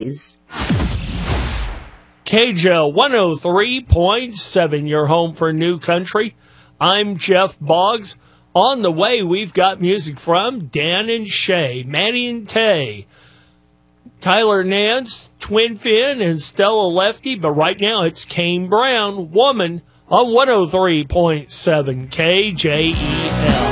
days. KJL 103.7, your home for new country. I'm Jeff Boggs. On the way, we've got music from Dan and Shay, Maddie and Tay, Tyler Nance, Twin Fin, and Stella Lefty. But right now, it's Kane Brown, Woman, on 103.7 KJEL.